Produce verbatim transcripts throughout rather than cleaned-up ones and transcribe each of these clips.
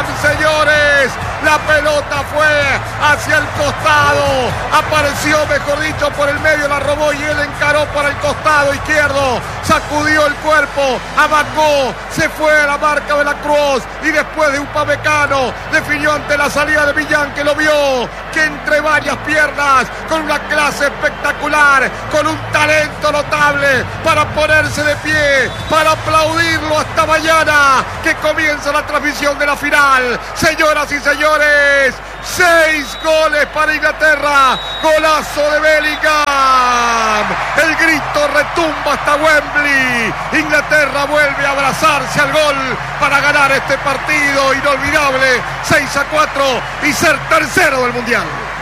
señores. La pelota fue hacia el costado. Apareció, mejor dicho, por el medio, la robó y él encaró por el costado izquierdo. Sacudió el cuerpo, abacó, se fue a la marca de la Cruz y después de Upamecano definió ante la salida de Millán, que lo vio, que entre varias piernas, con una clase espectacular, con un talento notable para ponerse de pie, para aplaudirlo hasta mañana, que comienza la transmisión de la final. Señoras y señores, seis goles para Inglaterra, golazo de Bellingham, el grito retumba hasta Wembley. Inglaterra vuelve a abrazarse al gol para ganar este partido inolvidable, seis a cuatro, y ser tercero del Mundial.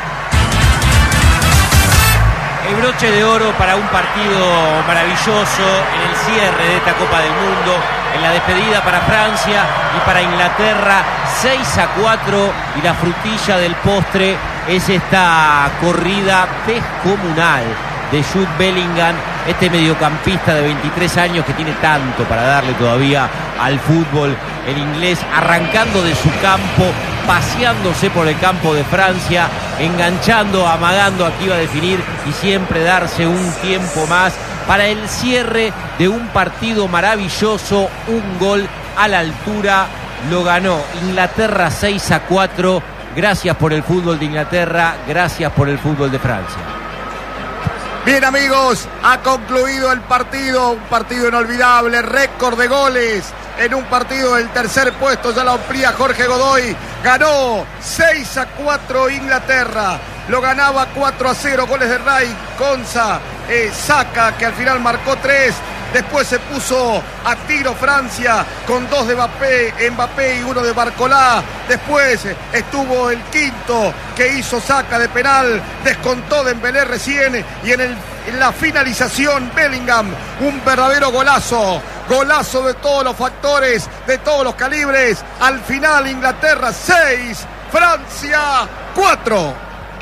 El broche de oro para un partido maravilloso en el cierre de esta Copa del Mundo, en la despedida para Francia y para Inglaterra, seis a cuatro, y la frutilla del postre es esta corrida descomunal de Jude Bellingham, este mediocampista de veintitrés años que tiene tanto para darle todavía al fútbol, el inglés, arrancando de su campo, paseándose por el campo de Francia, enganchando, amagando a que iba a definir y siempre darse un tiempo más para el cierre de un partido maravilloso. Un gol a la altura, lo ganó Inglaterra seis a cuatro. Gracias por el fútbol de Inglaterra, gracias por el fútbol de Francia. Bien, amigos, ha concluido el partido, un partido inolvidable, récord de goles en un partido del tercer puesto, ya lo amplía Jorge Godoy. Ganó seis a cuatro Inglaterra, lo ganaba cuatro a cero, goles de Ray, Konsa, eh, Saka, que al final marcó tres. Después se puso a tiro Francia con dos de Mbappé, Mbappé y uno de Barcolá. Después estuvo el quinto que hizo Saka de penal, descontó Dembélé recién, y en, el, en la finalización Bellingham, un verdadero golazo. Golazo de todos los factores, de todos los calibres. Al final Inglaterra seis, Francia cuatro.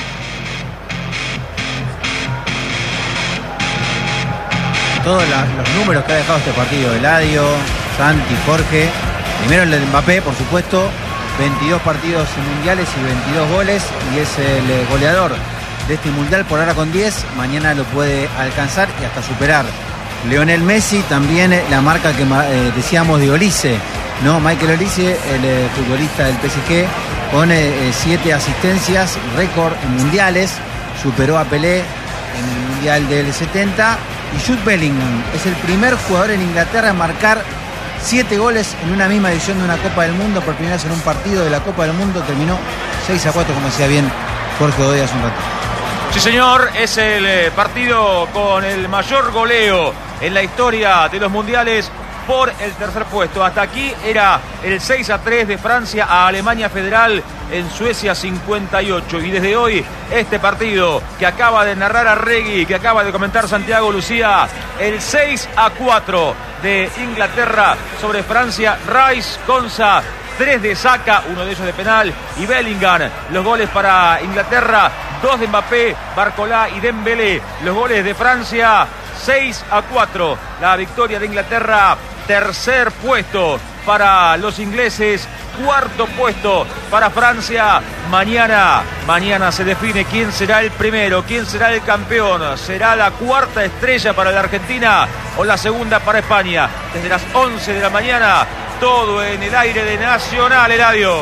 Todos la, los números que ha dejado este partido, Eladio, Santi, Jorge. Primero el de Mbappé, por supuesto, veintidós partidos mundiales y veintidós goles, y es el goleador de este mundial por ahora con diez. Mañana lo puede alcanzar y hasta superar Lionel Messi. También la marca que eh, decíamos de Olise, ¿no? Michael Olise, el eh, futbolista del P S G, con eh, siete asistencias, récord en mundiales, superó a Pelé en el mundial del setenta. Y Jude Bellingham es el primer jugador en Inglaterra en marcar siete goles en una misma edición de una Copa del Mundo. Por primera vez en un partido de la Copa del Mundo terminó seis a cuatro, como decía bien Jorge Godoy hace un rato. Sí, señor, es el partido con el mayor goleo en la historia de los mundiales por el tercer puesto. Hasta aquí era el seis a tres de Francia a Alemania Federal en Suecia cincuenta y ocho. Y desde hoy, este partido que acaba de narrar Arregui, que acaba de comentar Santiago Lucía, el seis a cuatro de Inglaterra sobre Francia. Rice, Konsa, tres de Saka, uno de ellos de penal, y Bellingham. Los goles para Inglaterra, dos de Mbappé, Barcolá y Dembélé. Los goles de Francia, seis a cuatro. La victoria de Inglaterra, tercer puesto para los ingleses, cuarto puesto para Francia. Mañana, mañana se define quién será el primero, quién será el campeón. ¿Será la cuarta estrella para la Argentina o la segunda para España? Desde las once de la mañana, todo en el aire de Nacional, Eladio.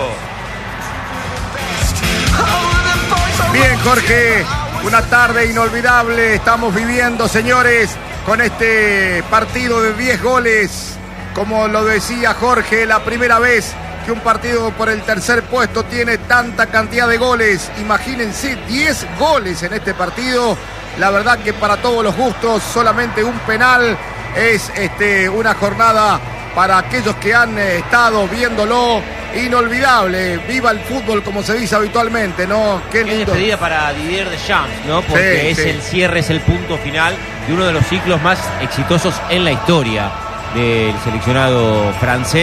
Bien, Jorge, una tarde inolvidable estamos viviendo, señores, con este partido de diez goles. Como lo decía Jorge, la primera vez que un partido por el tercer puesto tiene tanta cantidad de goles. Imagínense, diez goles en este partido. La verdad que para todos los gustos, solamente un penal. Es este, una jornada para aquellos que han eh, estado viéndolo inolvidable. Viva el fútbol, como se dice habitualmente, ¿no? Qué lindo. Qué despedida para Didier Deschamps, ¿no? Porque sí, es sí. el cierre, es el punto final de uno de los ciclos más exitosos en la historia del seleccionado francés,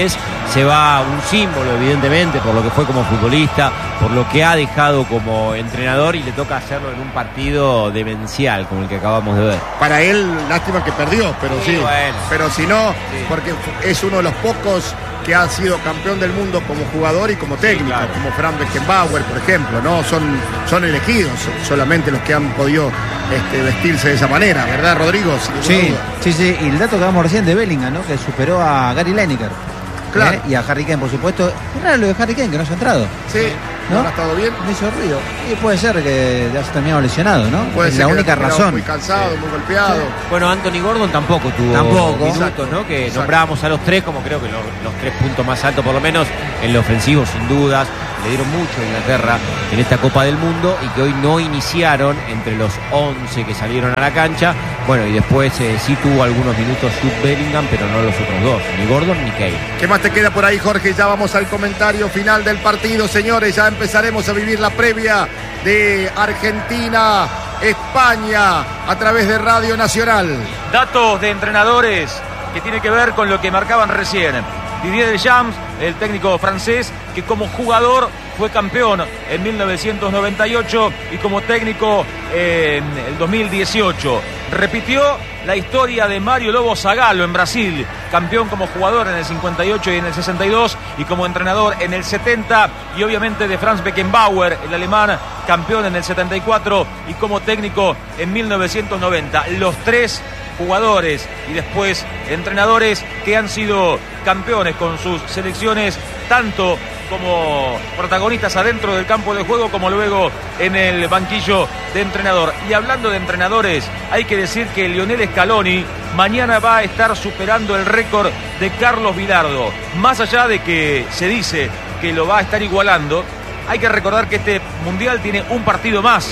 se va un símbolo, evidentemente, por lo que fue como futbolista, por lo que ha dejado como entrenador, y le toca hacerlo en un partido demencial como el que acabamos de ver. Para él, lástima que perdió, pero sí. Sí, bueno. Pero si no, Sí. porque es uno de los pocos que ha sido campeón del mundo como jugador y como técnico, Sí, claro. como Franz Beckenbauer, por ejemplo, ¿no? Son, son elegidos solamente los que han podido este, vestirse de esa manera, ¿verdad, Rodrigo? Sin ninguna Sí, duda. sí, sí. Y el dato que damos recién de Bellingham, ¿no? Que superó a Gary Lineker. Claro. ¿Eh? Y a Harry Kane, por supuesto. Es raro lo de Harry Kane, que no se ha entrado. Sí, ¿no? ¿no ha estado bien? Me hizo ruido. Y puede ser que ya se terminado lesionado, ¿no? Puede es ser la que única haya terminado razón. muy cansado, muy golpeado. Bueno, Anthony Gordon tampoco tuvo Tampoco. minutos, Exacto. ¿no? Que Exacto. nombrábamos a los tres como creo que los, los tres puntos más altos, por lo menos en lo ofensivo, sin dudas. Le dieron mucho a Inglaterra en esta Copa del Mundo y que hoy no iniciaron entre los once que salieron a la cancha. Bueno, y después eh, sí tuvo algunos minutos Jude Bellingham, pero no los otros dos, ni Gordon ni Kane. ¿Qué más te queda por ahí, Jorge? Ya vamos al comentario final del partido, señores. Ya empezaremos a vivir la previa de Argentina, España, a través de Radio Nacional. Datos de entrenadores que tiene que ver con lo que marcaban recién. Didier Deschamps, el técnico francés, que como jugador fue campeón en mil novecientos noventa y ocho y como técnico en el dos mil dieciocho. Repitió la historia de Mario Lobo Zagallo en Brasil, campeón como jugador en el cincuenta y ocho y en el sesenta y dos y como entrenador en el setenta, y obviamente de Franz Beckenbauer, el alemán, campeón en el setenta y cuatro y como técnico en mil novecientos noventa. Los tres jugadores y después entrenadores que han sido campeones con sus selecciones, tanto como protagonistas adentro del campo de juego como luego en el banquillo de entrenador. Y hablando de entrenadores, hay que decir que Lionel Scaloni mañana va a estar superando el récord de Carlos Bilardo. Más allá de que se dice que lo va a estar igualando, hay que recordar que este mundial tiene un partido más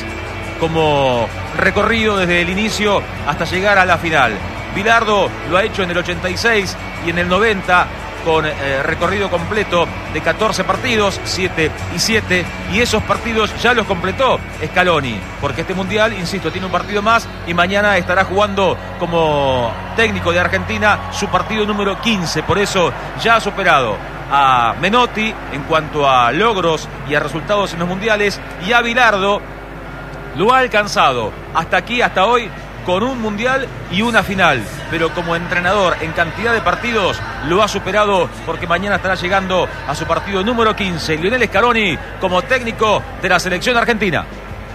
como recorrido desde el inicio hasta llegar a la final. Bilardo lo ha hecho en el ochenta y seis y en el noventa con eh, recorrido completo de catorce partidos, siete y siete, y esos partidos ya los completó Scaloni, porque este mundial, insisto, tiene un partido más y mañana estará jugando como técnico de Argentina su partido número quince, por eso ya ha superado a Menotti en cuanto a logros y a resultados en los mundiales, y a Bilardo lo ha alcanzado hasta aquí, hasta hoy, con un mundial y una final, pero como entrenador en cantidad de partidos lo ha superado, porque mañana estará llegando a su partido número quince, Lionel Scaloni como técnico de la selección argentina.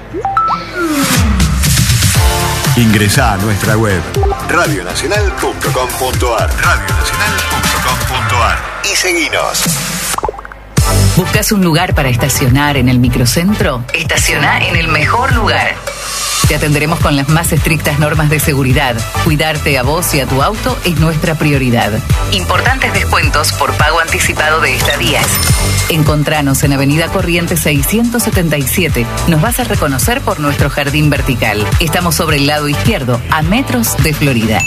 Ingresá a nuestra web radio nacional punto com punto ar radio nacional punto com punto ar y seguinos. ¿Buscas un lugar para estacionar en el microcentro? Estaciona en el mejor lugar. Te atenderemos con las más estrictas normas de seguridad. Cuidarte a vos y a tu auto es nuestra prioridad. Importantes descuentos por pago anticipado de estadías. Encontranos en Avenida Corrientes seiscientos setenta y siete. Nos vas a reconocer por nuestro jardín vertical. Estamos sobre el lado izquierdo, a metros de Florida.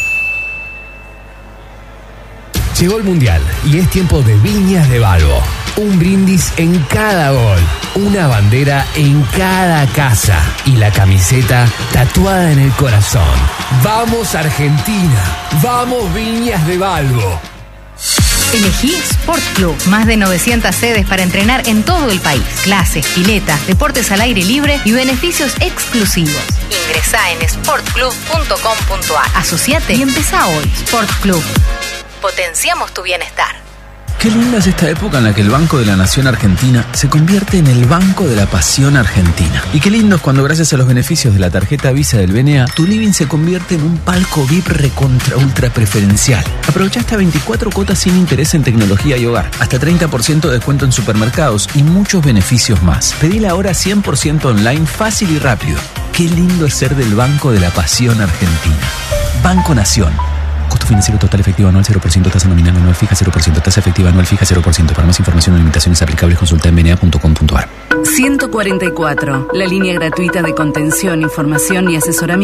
Llegó el Mundial y es tiempo de Viñas de Balbo. Un brindis en cada gol, una bandera en cada casa y la camiseta tatuada en el corazón. ¡Vamos Argentina! ¡Vamos Viñas de Balbo! Elegí Sport Club. Más de novecientas sedes para entrenar en todo el país. Clases, piletas, deportes al aire libre y beneficios exclusivos. Ingresá en sport club punto com punto ar. Asociate y empezá hoy. Sport Club. Potenciamos tu bienestar. Qué linda es esta época en la que el Banco de la Nación Argentina se convierte en el Banco de la Pasión Argentina. Y qué lindo es cuando, gracias a los beneficios de la tarjeta Visa del B N A, tu living se convierte en un palco V I P recontra ultra preferencial. Aprovecha hasta veinticuatro cuotas sin interés en tecnología y hogar, hasta treinta por ciento de descuento en supermercados y muchos beneficios más. Pedila ahora cien por ciento online, fácil y rápido. Qué lindo es ser del Banco de la Pasión Argentina. Banco Nación. Costo financiero total efectivo anual cero por ciento, tasa nominal anual fija cero por ciento, tasa efectiva anual fija cero por ciento. Para más información o limitaciones aplicables consulta en b n a punto com punto ar. ciento cuarenta y cuatro, la línea gratuita de contención, información y asesoramiento.